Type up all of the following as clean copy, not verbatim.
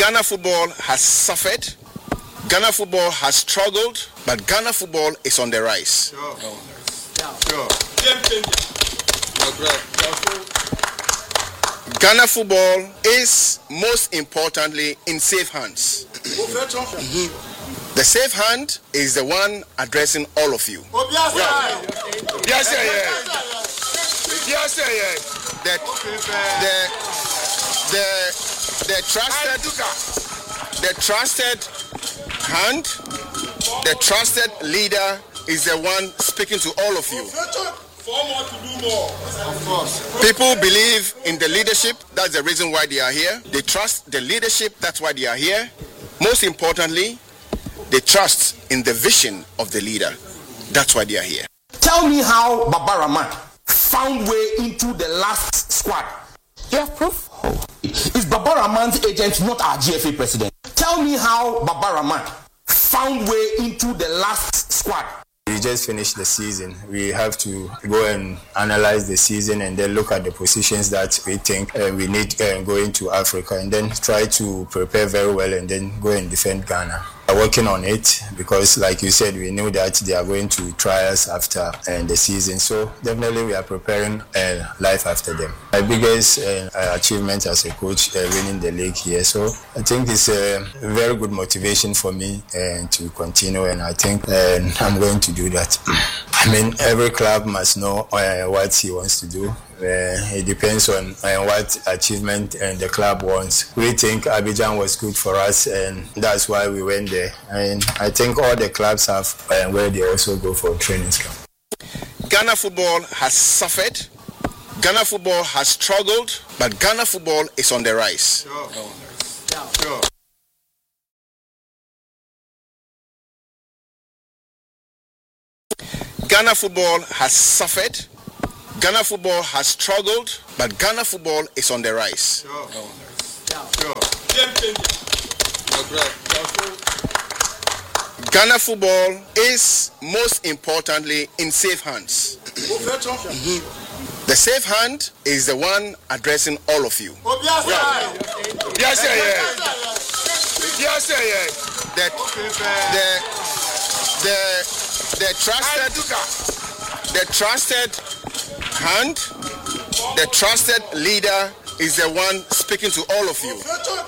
Ghana football has suffered. Ghana football has struggled, but Ghana football is on the rise. Ghana football is most importantly in safe hands. The safe hand is the one addressing all of you. The trusted hand, the trusted leader is the one speaking to all of you. People believe in the leadership, that's the reason why they are here. They trust the leadership, that's why they are here. Most importantly, they trust in the vision of the leader, that's why they are here. Tell me how Baba Rahman found way into the last squad. You have proof? Is Baba Rahman's agent not our GFA president? Tell me how Baba Rahman found way into the last squad. We just finished the season. We have to go and analyze the season and then look at the positions that we think we need going to Africa and then try to prepare very well and then go and defend Ghana. We're working on it because, like you said, we knew that they are going to try us after the season. So definitely we are preparing life after them. My biggest achievement as a coach, winning the league here. So I think it's a very good motivation for me to continue, and I think I'm going to do that. I mean, every club must know what he wants to do. It depends on what achievement the club wants. We think Abidjan was good for us, and that's why we went there. And I think all the clubs have where they also go for training camp. Ghana football has suffered. Ghana football has struggled, but Ghana football is on the rise. Ghana football has suffered. Ghana football has struggled, but Ghana football is on the rise. Ghana football is most importantly in safe hands. The safe hand is the one addressing all of you. The trusted hand, the trusted leader is the one speaking to all of you.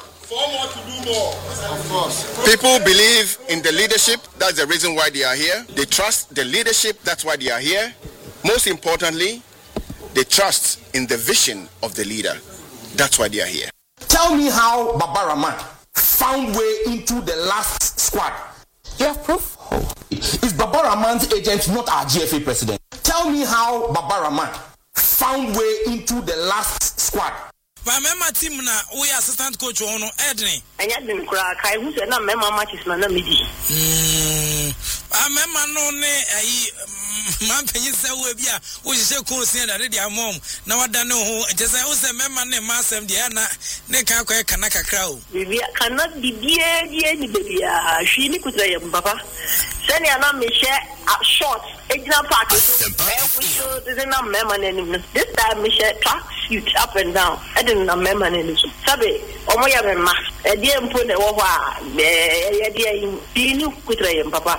People believe in the leadership, that's the reason why they are here. They trust the leadership, that's why they are here. Most importantly, they trust in the vision of the leader, that's why they are here. Tell me how Baba Rahman found way into the last squad. You have proof? Is Baba Rahman's agent not our GFA president? Tell me how Baba Rahman found way into the last squad. Remember team na we assistant coach ono Edney. Anya dem kura kai hu se na member matches na midi. Remember no ne ayi man penyi se we bia wo hye course na de dia mom na wada ne ho je se wo se member ne masem de na ne kan kwa kana kakra o. Bibia kana bibie ni bibia hwi ni kuta yem papa. Send ya na me share short exam park. This time me share track suit up and down. I didn't remember any. Sabe, omo ya me ma. E die mpo ne wo ho a e die yin pinu kuta yem papa.